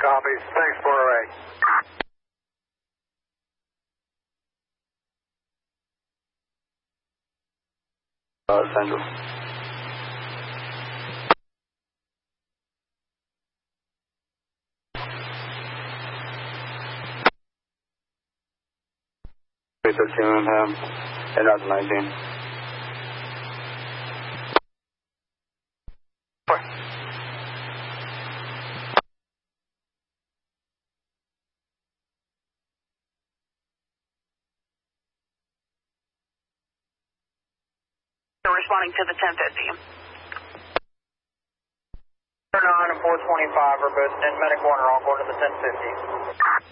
Copy. 648. Central. And that's 19. Responding to the 1050. 9 and 425 are both in medic corner on going to the 1050.